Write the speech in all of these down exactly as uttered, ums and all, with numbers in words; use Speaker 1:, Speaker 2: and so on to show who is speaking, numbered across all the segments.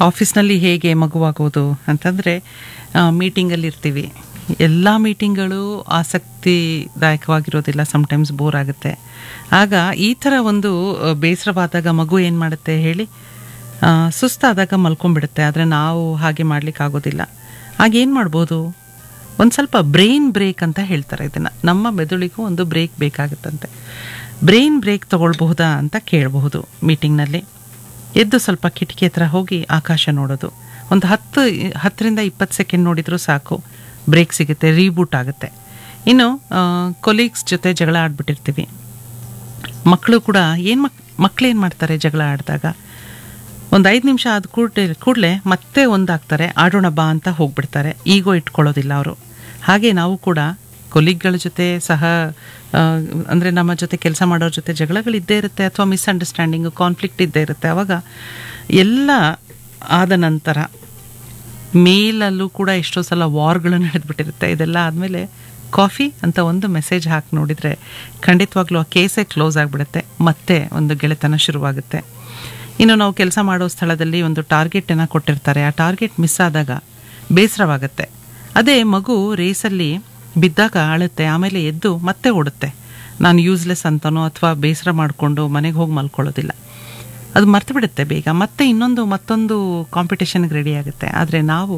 Speaker 1: ಆಫೀಸ್ನಲ್ಲಿ ಹೇಗೆ ಮಗುವಾಗೋದು ಅಂತಂದರೆ, ಮೀಟಿಂಗಲ್ಲಿ ಇರ್ತೀವಿ, ಎಲ್ಲ ಮೀಟಿಂಗ್ಗಳು ಆಸಕ್ತಿದಾಯಕವಾಗಿರೋದಿಲ್ಲ, ಸಮ್ಟೈಮ್ಸ್ ಬೋರ್ ಆಗುತ್ತೆ. ಆಗ ಈ ಥರ ಒಂದು ಬೇಸರವಾದಾಗ ಮಗು ಏನು ಮಾಡುತ್ತೆ ಹೇಳಿ, ಸುಸ್ತಾದಾಗ ಮಲ್ಕೊಂಡ್ಬಿಡುತ್ತೆ. ಆದರೆ ನಾವು ಹಾಗೆ ಮಾಡಲಿಕ್ಕಾಗೋದಿಲ್ಲ. ಆಗೇನು ಮಾಡ್ಬೋದು, ಒಂದು ಸ್ವಲ್ಪ ಬ್ರೈನ್ ಬ್ರೇಕ್ ಅಂತ ಹೇಳ್ತಾರೆ ಇದನ್ನು. ನಮ್ಮ ಮೆದುಳಿಗೂ ಒಂದು ಬ್ರೇಕ್ ಬೇಕಾಗುತ್ತಂತೆ. ಬ್ರೈನ್ ಬ್ರೇಕ್ ತೊಗೊಳ್ಬಹುದಾ ಅಂತ ಕೇಳಬಹುದು ಮೀಟಿಂಗ್ನಲ್ಲಿ. ಎದ್ದು ಸ್ವಲ್ಪ ಕಿಟಕಿ ಹತ್ರ ಹೋಗಿ ಆಕಾಶ ನೋಡೋದು, ಒಂದು ಹತ್ತು ಹತ್ತರಿಂದ ಇಪ್ಪತ್ತು ಸೆಕೆಂಡ್ ನೋಡಿದರೂ ಸಾಕು, ಬ್ರೇಕ್ ಸಿಗುತ್ತೆ, ರೀಬೂಟ್ ಆಗುತ್ತೆ. ಇನ್ನು ಕೊಲೀಗ್ಸ್ ಜೊತೆ ಜಗಳ ಆಡ್ಬಿಟ್ಟಿರ್ತೀವಿ. ಮಕ್ಕಳು ಕೂಡ ಏನು ಮಕ್ ಮಕ್ಳು ಏನು ಮಾಡ್ತಾರೆ ಜಗಳ ಆಡಿದಾಗ, ಒಂದು ಐದು ನಿಮಿಷ ಆದ ಕೂಡಲೇ ಕೂಡಲೇ ಮತ್ತೆ ಒಂದಾಗ್ತಾರೆ, ಆಡೋಣ ಬಾ ಅಂತ ಹೋಗ್ಬಿಡ್ತಾರೆ. ಈಗೋ ಇಟ್ಕೊಳ್ಳೋದಿಲ್ಲ ಅವರು. ಹಾಗೆ ನಾವು ಕೂಡ ಕೊಲೀಗ್ಗಳ ಜೊತೆ ಸಹ ಅಂದರೆ ನಮ್ಮ ಜೊತೆ ಕೆಲಸ ಮಾಡೋರ ಜೊತೆ ಜಗಳಗಳಿದ್ದೇ ಇರುತ್ತೆ, ಅಥವಾ ಮಿಸ್ಅಂಡರ್ಸ್ಟ್ಯಾಂಡಿಂಗು, ಕಾನ್ಫ್ಲಿಕ್ಟ್ ಇದ್ದೇ ಇರುತ್ತೆ. ಆವಾಗ ಎಲ್ಲ ಆದ ನಂತರ ಮೇಲಲ್ಲೂ ಕೂಡ ಎಷ್ಟೋ ಸಲ ವಾರ್ಗಳು ನಡೆದ್ಬಿಟ್ಟಿರುತ್ತೆ. ಇದೆಲ್ಲ ಆದಮೇಲೆ ಕಾಫಿ ಅಂತ ಒಂದು ಮೆಸೇಜ್ ಹಾಕಿ ನೋಡಿದರೆ ಖಂಡಿತವಾಗ್ಲೂ ಆ ಕೇಸೇ ಕ್ಲೋಸ್ ಆಗಿಬಿಡುತ್ತೆ, ಮತ್ತೆ ಒಂದು ಗೆಳೆತನ ಶುರುವಾಗುತ್ತೆ. ಇನ್ನು ನಾವು ಕೆಲಸ ಮಾಡೋ ಸ್ಥಳದಲ್ಲಿ ಒಂದು ಟಾರ್ಗೆಟನ್ನು ಕೊಟ್ಟಿರ್ತಾರೆ, ಆ ಟಾರ್ಗೆಟ್ ಮಿಸ್ ಆದಾಗ ಬೇಸರವಾಗುತ್ತೆ. ಅದೇ ಮಗು ರೇಸಲ್ಲಿ ಬಿದ್ದಾಗ ಆಳುತ್ತೆ, ಆಮೇಲೆ ಎದ್ದು ಮತ್ತೆ ಓಡುತ್ತೆ. ನಾನು ಯೂಸ್ಲೆಸ್ ಅಂತನೋ ಅಥವಾ ಬೇಸರ ಮಾಡಿಕೊಂಡು ಮನೆಗೆ ಹೋಗಿ ಮಲ್ಕೊಳ್ಳೋದಿಲ್ಲ, ಅದು ಮರ್ತು ಬಿಡುತ್ತೆ ಬೇಗ. ಮತ್ತೆ ಇನ್ನೊಂದು ಮತ್ತೊಂದು ಕಾಂಪಿಟೇಷನ್ಗೆ ರೆಡಿ ಆಗುತ್ತೆ. ಆದರೆ ನಾವು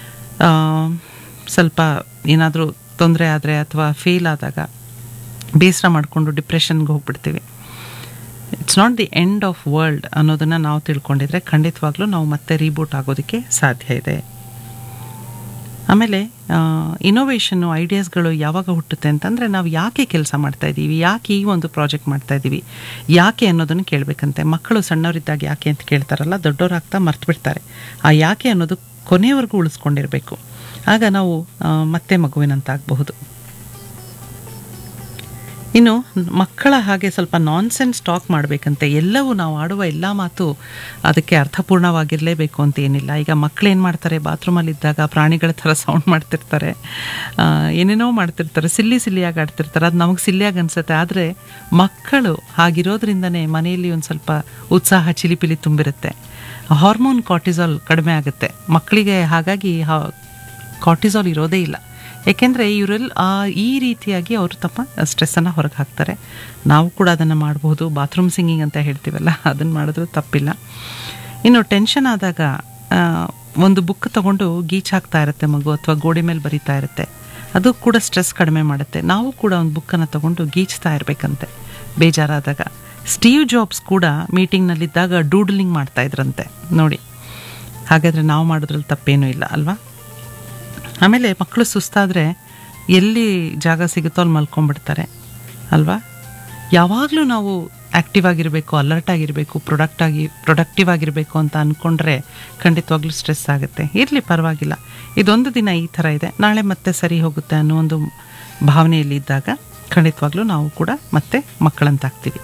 Speaker 1: ಸ್ವಲ್ಪ ಏನಾದರೂ ತೊಂದರೆ ಆದರೆ ಅಥವಾ ಫೇಲ್ ಆದಾಗ ಬೇಸರ ಮಾಡಿಕೊಂಡು ಡಿಪ್ರೆಷನ್ಗೆ ಹೋಗ್ಬಿಡ್ತೀವಿ. It's not the end of world ಅನ್ನೋದನ್ನು ನಾವು ತಿಳ್ಕೊಂಡಿದ್ರೆ ಖಂಡಿತವಾಗ್ಲೂ ನಾವು ಮತ್ತೆ ರೀಬೂಟ್ ಆಗೋದಕ್ಕೆ ಸಾಧ್ಯ ಇದೆ. ಆಮೇಲೆ ಇನೋವೇಷನ್ನು, ಐಡಿಯಾಸ್ಗಳು ಯಾವಾಗ ಹುಟ್ಟುತ್ತೆ ಅಂತಂದರೆ, ನಾವು ಯಾಕೆ ಕೆಲಸ ಮಾಡ್ತಾಯಿದ್ದೀವಿ, ಯಾಕೆ ಈ ಒಂದು ಪ್ರಾಜೆಕ್ಟ್ ಮಾಡ್ತಾಯಿದ್ದೀವಿ, ಯಾಕೆ ಅನ್ನೋದನ್ನು ಕೇಳಬೇಕಂತೆ. ಮಕ್ಕಳು ಸಣ್ಣವರಿದ್ದಾಗ ಯಾಕೆ ಅಂತ ಕೇಳ್ತಾರಲ್ಲ, ದೊಡ್ಡವರಾಗ್ತಾ ಮರ್ತು ಬಿಡ್ತಾರೆ. ಆ ಯಾಕೆ ಅನ್ನೋದು ಕೊನೆಯವರೆಗೂ ಉಳಿಸ್ಕೊಂಡಿರಬೇಕು. ಆಗ ನಾವು ಮತ್ತೆ ಮಗುವಿನಂತಾಗಬಹುದು. ಇನ್ನು ಮಕ್ಕಳ ಹಾಗೆ ಸ್ವಲ್ಪ ನಾನ್ಸೆನ್ಸ್ ಟಾಕ್ ಮಾಡಬೇಕಂತೆ. ಎಲ್ಲವೂ ನಾವು ಆಡುವ ಎಲ್ಲ ಮಾತು ಅದಕ್ಕೆ ಅರ್ಥಪೂರ್ಣವಾಗಿರಲೇಬೇಕು ಅಂತ ಏನಿಲ್ಲ. ಈಗ ಮಕ್ಕಳು ಏನು ಮಾಡ್ತಾರೆ, ಬಾತ್ರೂಮಲ್ಲಿದ್ದಾಗ ಪ್ರಾಣಿಗಳ ಥರ ಸೌಂಡ್ ಮಾಡ್ತಿರ್ತಾರೆ, ಏನೇನೋ ಮಾಡ್ತಿರ್ತಾರೆ, ಸಿಲ್ಲಿ ಸಿಲ್ಲಿಯಾಗಿ ಆಡ್ತಿರ್ತಾರೆ. ಅದು ನಮಗೆ ಸಿಲ್ಲಿಯಾಗಿ ಅನಿಸುತ್ತೆ. ಆದರೆ ಮಕ್ಕಳು ಹಾಗಿರೋದ್ರಿಂದನೇ ಮನೆಯಲ್ಲಿ ಒಂದು ಸ್ವಲ್ಪ ಉತ್ಸಾಹ, ಚಿಲಿಪಿಲಿ ತುಂಬಿರುತ್ತೆ. ಹಾರ್ಮೋನ್ ಕಾರ್ಟಿಸಾಲ್ ಕಡಿಮೆ ಆಗುತ್ತೆ ಮಕ್ಕಳಿಗೆ. ಹಾಗಾಗಿ ಕಾರ್ಟಿಸಾಲ್ ಇರೋದೇ ಇಲ್ಲ. ಏಕೆಂದರೆ ಇವರೆಲ್ಲ ಈ ರೀತಿಯಾಗಿ ಅವರು ತಮ್ಮ ಸ್ಟ್ರೆಸ್ಸನ್ನು ಹೊರಗೆ ಹಾಕ್ತಾರೆ. ನಾವು ಕೂಡ ಅದನ್ನು ಮಾಡಬಹುದು. ಬಾತ್ರೂಮ್ ಸಿಂಗಿಂಗ್ ಅಂತ ಹೇಳ್ತೀವಲ್ಲ, ಅದನ್ನು ಮಾಡಿದ್ರೂ ತಪ್ಪಿಲ್ಲ. ಇನ್ನು ಟೆನ್ಷನ್ ಆದಾಗ ಒಂದು ಬುಕ್ ತೊಗೊಂಡು ಗೀಚ್ ಹಾಕ್ತಾ ಇರುತ್ತೆ ಮಗು, ಅಥವಾ ಗೋಡೆ ಮೇಲೆ ಬರಿತಾ ಇರುತ್ತೆ. ಅದು ಕೂಡ ಸ್ಟ್ರೆಸ್ ಕಡಿಮೆ ಮಾಡುತ್ತೆ. ನಾವು ಕೂಡ ಒಂದು ಬುಕ್ಕನ್ನು ತೊಗೊಂಡು ಗೀಚ್ತಾ ಇರಬೇಕಂತೆ ಬೇಜಾರಾದಾಗ. ಸ್ಟೀವ್ ಜಾಬ್ಸ್ ಕೂಡ ಮೀಟಿಂಗ್ನಲ್ಲಿದ್ದಾಗ ಡೂಡ್ಲಿಂಗ್ ಮಾಡ್ತಾ ಇದ್ರಂತೆ ನೋಡಿ. ಹಾಗಾದರೆ ನಾವು ಮಾಡೋದ್ರಲ್ಲಿ ತಪ್ಪೇನೂ ಇಲ್ಲ ಅಲ್ವಾ. ಆಮೇಲೆ ಮಕ್ಕಳು ಸುಸ್ತಾದರೆ ಎಲ್ಲಿ ಜಾಗ ಸಿಗುತ್ತೋ ಅಲ್ಲಿ ಮಲ್ಕೊಂಡ್ಬಿಡ್ತಾರೆ ಅಲ್ವಾ. ಯಾವಾಗಲೂ ನಾವು ಆ್ಯಕ್ಟಿವ್ ಆಗಿರಬೇಕು, ಅಲರ್ಟ್ ಆಗಿರಬೇಕು, ಪ್ರೊಡಕ್ಟ್ ಆಗಿ ಪ್ರೊಡಕ್ಟಿವ್ ಆಗಿರಬೇಕು ಅಂತ ಅಂದ್ಕೊಂಡ್ರೆ ಖಂಡಿತವಾಗ್ಲೂ ಸ್ಟ್ರೆಸ್ ಆಗುತ್ತೆ. ಇರಲಿ, ಪರವಾಗಿಲ್ಲ, ಇದೊಂದು ದಿನ ಈ ಥರ ಇದೆ, ನಾಳೆ ಮತ್ತೆ ಸರಿ ಹೋಗುತ್ತೆ ಅನ್ನೋ ಒಂದು ಭಾವನೆಯಲ್ಲಿ ಇದ್ದಾಗ ಖಂಡಿತವಾಗ್ಲೂ ನಾವು ಕೂಡ ಮತ್ತೆ ಮಕ್ಕಳಂತಾಗ್ತೀವಿ.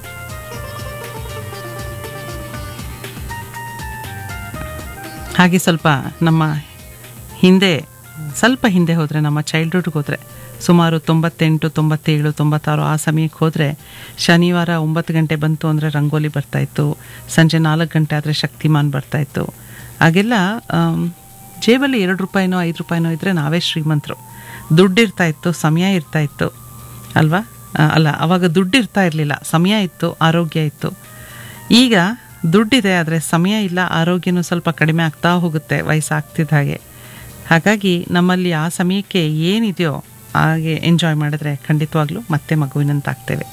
Speaker 1: ಹಾಗೆ ಸ್ವಲ್ಪ ನಮ್ಮ ಹಿಂದೆ ಸ್ವಲ್ಪ ಹಿಂದೆ ಹೋದರೆ, ನಮ್ಮ ಚೈಲ್ಡ್ಹುಡ್ಗೆ ಹೋದರೆ, ಸುಮಾರು ತೊಂಬತ್ತೆಂಟು ತೊಂಬತ್ತೇಳು ತೊಂಬತ್ತಾರು ಆ ಸಮಯಕ್ಕೆ ಹೋದರೆ, ಶನಿವಾರ ಒಂಬತ್ತು ಗಂಟೆ ಬಂತು ಅಂದರೆ ರಂಗೋಲಿ ಬರ್ತಾಯಿತ್ತು, ಸಂಜೆ ನಾಲ್ಕು ಗಂಟೆ ಆದರೆ ಶಕ್ತಿಮಾನ್ ಬರ್ತಾಯಿತ್ತು. ಆಗೆಲ್ಲ ಜೇಬಲ್ಲಿ ಎರಡು ರೂಪಾಯಿನೋ ಐದು ರೂಪಾಯಿನೋ ಇದ್ದರೆ ನಾವೇ ಶ್ರೀಮಂತರು. ದುಡ್ಡು ಇರ್ತಾಯಿತ್ತು, ಸಮಯ ಇರ್ತಾಯಿತ್ತು ಅಲ್ವಾ. ಅಲ್ಲ, ಆವಾಗ ದುಡ್ಡು ಇರ್ತಾ ಇರಲಿಲ್ಲ, ಸಮಯ ಇತ್ತು, ಆರೋಗ್ಯ ಇತ್ತು. ಈಗ ದುಡ್ಡಿದೆ, ಆದರೆ ಸಮಯ ಇಲ್ಲ, ಆರೋಗ್ಯನೂ ಸ್ವಲ್ಪ ಕಡಿಮೆ ಆಗ್ತಾ ಹೋಗುತ್ತೆ ವಯಸ್ಸಾಗ್ತಿದ್ದ ಹಾಗೆ. ಹಾಗಾಗಿ ನಮ್ಮಲ್ಲಿ ಆ ಸಮಯಕ್ಕೆ ಏನಿದೆಯೋ ಹಾಗೆ ಎಂಜಾಯ್ ಮಾಡಿದ್ರೆ ಖಂಡಿತವಾಗ್ಲೂ ಮತ್ತೆ ಮಗುವಿನಂತಾಗ್ತೇವೆ.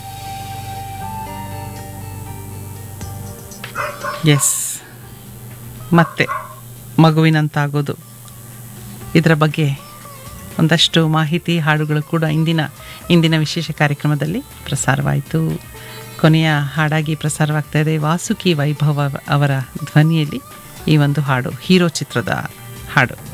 Speaker 1: ಎಸ್, ಮತ್ತೆ ಮಗುವಿನಂತಾಗೋದು, ಇದರ ಬಗ್ಗೆ ಒಂದಷ್ಟು ಮಾಹಿತಿ, ಹಾಡುಗಳು ಕೂಡ ಇಂದಿನ ಇಂದಿನ ವಿಶೇಷ ಕಾರ್ಯಕ್ರಮದಲ್ಲಿ ಪ್ರಸಾರವಾಯಿತು. ಕೊನೆಯ ಹಾಡಾಗಿ ಪ್ರಸಾರವಾಗ್ತಾ ಇದೆ ವಾಸುಕಿ ವೈಭವ ಅವರ ಧ್ವನಿಯಲ್ಲಿ ಈ ಒಂದು ಹಾಡು, ಹೀರೋ ಚಿತ್ರದ ಹಾಡು.